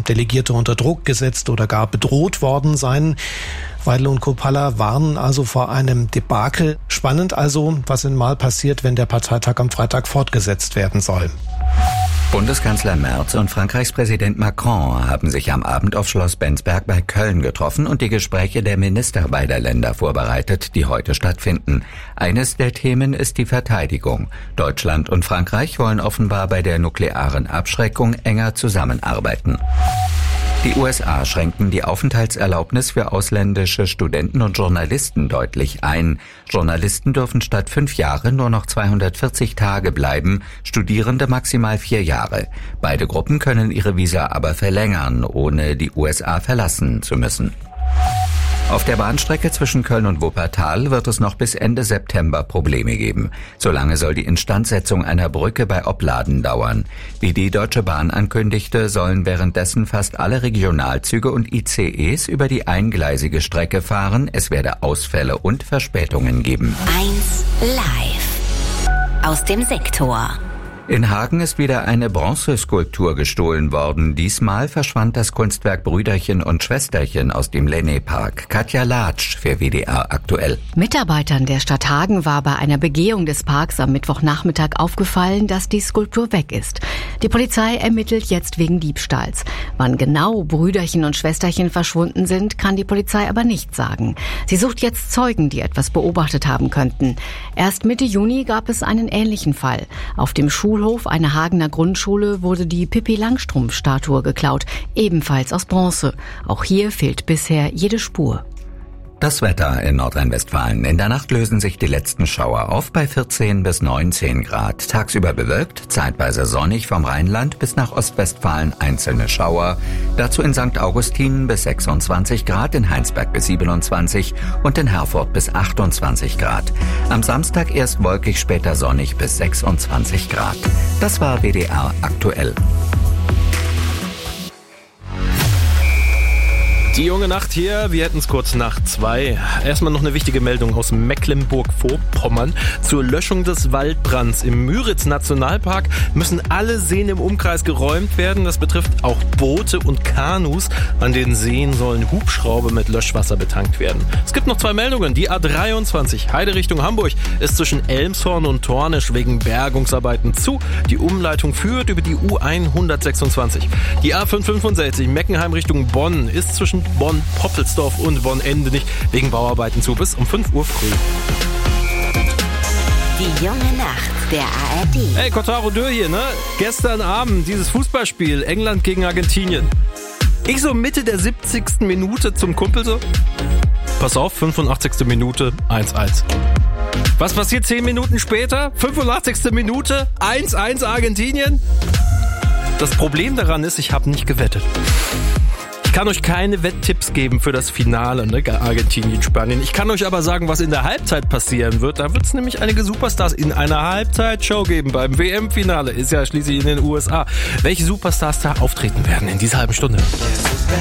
Delegierte unter Druck gesetzt oder gar bedroht worden seien. Weidel und Coppola warnen also vor einem Debakel. Spannend also, was in Mal passiert, wenn der Parteitag am Freitag fortgesetzt werden soll. Bundeskanzler Merz und Frankreichs Präsident Macron haben sich am Abend auf Schloss Bensberg bei Köln getroffen und die Gespräche der Minister beider Länder vorbereitet, die heute stattfinden. Eines der Themen ist die Verteidigung. Deutschland und Frankreich wollen offenbar bei der nuklearen Abschreckung enger zusammenarbeiten. Die USA schränken die Aufenthaltserlaubnis für ausländische Studenten und Journalisten deutlich ein. Journalisten dürfen statt 5 Jahre nur noch 240 Tage bleiben, Studierende maximal 4 Jahre. Beide Gruppen können ihre Visa aber verlängern, ohne die USA verlassen zu müssen. Auf der Bahnstrecke zwischen Köln und Wuppertal wird es noch bis Ende September Probleme geben. Solange soll die Instandsetzung einer Brücke bei Opladen dauern. Wie die Deutsche Bahn ankündigte, sollen währenddessen fast alle Regionalzüge und ICEs über die eingleisige Strecke fahren. Es werde Ausfälle und Verspätungen geben. 1 Live aus dem Sektor. In Hagen ist wieder eine Bronzeskulptur gestohlen worden. Diesmal verschwand das Kunstwerk Brüderchen und Schwesterchen aus dem Lenné-Park. Katja Latsch für WDR aktuell. Mitarbeitern der Stadt Hagen war bei einer Begehung des Parks am Mittwochnachmittag aufgefallen, dass die Skulptur weg ist. Die Polizei ermittelt jetzt wegen Diebstahls. Wann genau Brüderchen und Schwesterchen verschwunden sind, kann die Polizei aber nicht sagen. Sie sucht jetzt Zeugen, die etwas beobachtet haben könnten. Erst Mitte Juni gab es einen ähnlichen Fall. Auf dem Schulhof einer Hagener Grundschule wurde die Pippi-Langstrumpf-Statue geklaut, ebenfalls aus Bronze. Auch hier fehlt bisher jede Spur. Das Wetter in Nordrhein-Westfalen. In der Nacht lösen sich die letzten Schauer auf bei 14 bis 19 Grad. Tagsüber bewölkt, zeitweise sonnig vom Rheinland bis nach Ostwestfalen einzelne Schauer. Dazu in St. Augustin bis 26 Grad, in Heinsberg bis 27 und in Herford bis 28 Grad. Am Samstag erst wolkig, später sonnig bis 26 Grad. Das war WDR aktuell. Die junge Nacht hier, wir hätten es kurz nach 2. Erstmal noch eine wichtige Meldung aus Mecklenburg-Vorpommern. Zur Löschung des Waldbrands im Müritz-Nationalpark müssen alle Seen im Umkreis geräumt werden. Das betrifft auch Boote und Kanus. An den Seen sollen Hubschrauber mit Löschwasser betankt werden. Es gibt noch 2 Meldungen. Die A23 Heide Richtung Hamburg ist zwischen Elmshorn und Tornisch wegen Bergungsarbeiten zu. Die Umleitung führt über die U126. Die A565 Meckenheim Richtung Bonn ist zwischen Bonn-Poppelsdorf und Bonn-Ende wegen Bauarbeiten zu bis um 5 Uhr früh. Die junge Nacht der ARD. Hey, Kotaro Dürr hier, ne? Gestern Abend dieses Fußballspiel England gegen Argentinien. Ich so Mitte der 70. Minute zum Kumpel so. Pass auf, 85. Minute 1-1. Was passiert 10 Minuten später? 85. Minute 1-1 Argentinien. Das Problem daran ist, ich habe nicht gewettet. Ich kann euch keine Wetttipps geben für das Finale, ne, Argentinien-Spanien. Ich kann euch aber sagen, was in der Halbzeit passieren wird. Da wird es nämlich einige Superstars in einer Halbzeitshow geben beim WM-Finale. Ist ja schließlich in den USA. Welche Superstars da auftreten werden in dieser halben Stunde?